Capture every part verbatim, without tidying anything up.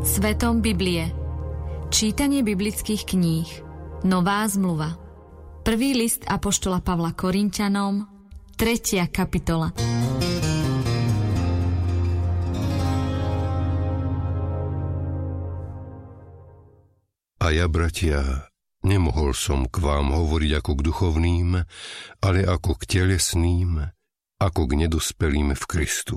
Svetom Biblie. Čítanie biblických kníh. Nová zmluva. Prvý list apoštola Pavla Korinťanom, tretia kapitola. A ja, bratia, nemohol som k vám hovoriť ako k duchovným, ale ako k telesným, ako k nedospelým v Kristu.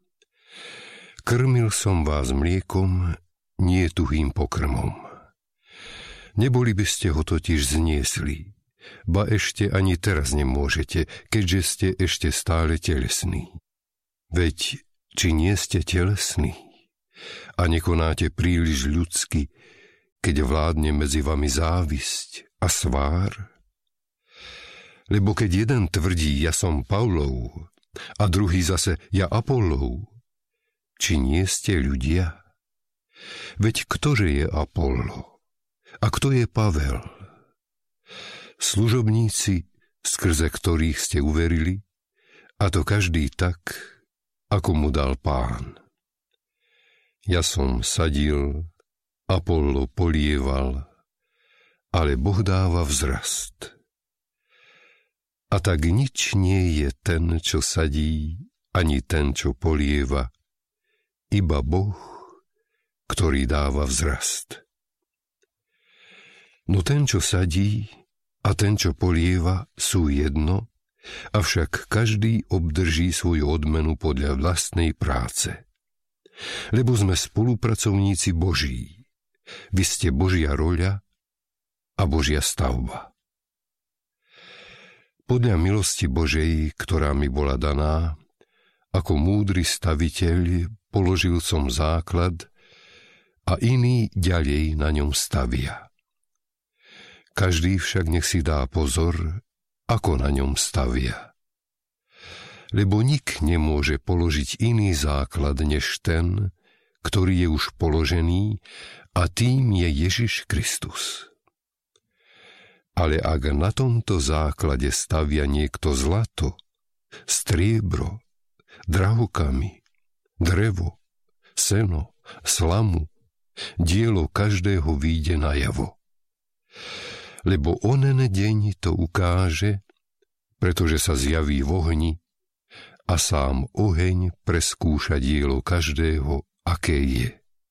Krmil som vás mliekom, nie tuhým pokrmom. Neboli by ste ho totiž zniesli, ba ešte ani teraz nemôžete, keďže ste ešte stále telesní. Veď, či nie ste telesní a nekonáte príliš ľudsky, keď vládne medzi vami závisť a svár? Lebo keď jeden tvrdí, ja som Pavlov, a druhý zase, ja Apollov, či nie ste ľudia? Veď ktože je Apollo? A kto je Pavel? Služobníci, skrze ktorých ste uverili, a to každý tak, ako mu dal Pán. Ja som sadil, Apollo polieval, ale Boh dáva vzrast. A tak nič nie je ten, čo sadí, ani ten, čo polieva, iba Boh, ktorý dáva vzrast. No ten, čo sadí, a ten, čo polieva, sú jedno, avšak každý obdrží svoju odmenu podľa vlastnej práce. Lebo sme spolupracovníci Boží. Vy ste Božia roľa a Božia stavba. Podľa milosti Božej, ktorá mi bola daná, ako múdry staviteľ položil som základ a iný ďalej na ňom stavia. Každý však nech si dá pozor, ako na ňom stavia. Lebo nik nemôže položiť iný základ než ten, ktorý je už položený, a tým je Ježiš Kristus. Ale ak na tomto základe stavia niekto zlato, striebro, drahokamy, drevo, seno, slamu, dielo každého vyjde najavo. Lebo onen deň to ukáže, pretože sa zjaví v ohni a sám oheň preskúša dielo každého, aké je.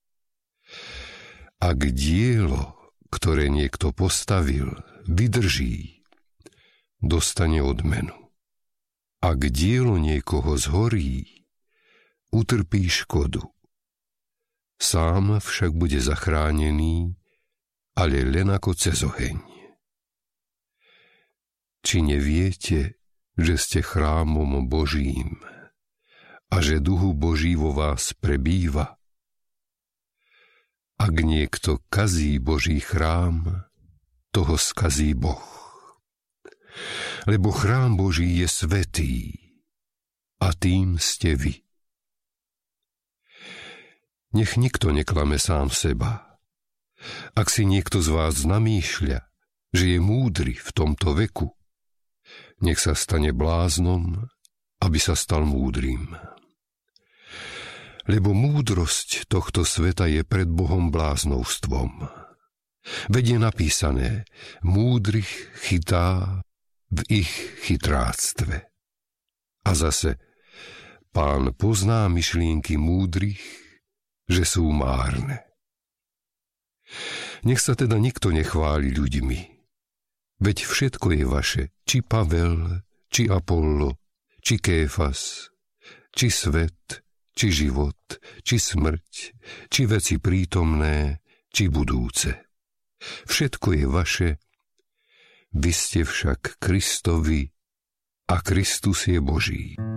Ak dielo, ktoré niekto postavil, vydrží, dostane odmenu. Ak dielo niekoho zhorí, utrpí škodu. Sám však bude zachránený, ale len ako cez oheň. Či neviete, že ste chrámom Božím a že Duchu Boží vo vás prebýva? Ak niekto kazí Boží chrám, toho skazí Boh. Lebo chrám Boží je svätý a tým ste vy. Nech nikto neklame sám seba. Ak si niekto z vás namýšľa, že je múdry v tomto veku, nech sa stane bláznom, aby sa stal múdrym. Lebo múdrosť tohto sveta je pred Bohom bláznovstvom. Veď je napísané, múdrych chytá v ich chytráctve. A zase, Pán pozná myšlienky múdrych, že sú márne. Nech sa teda nikto nechváli ľuďmi. Veď všetko je vaše, či Pavel, či Apollo, či Kéfas, či svet, či život, či smrť, či veci prítomné, či budúce. Všetko je vaše, vy ste však Kristovi a Kristus je Boží.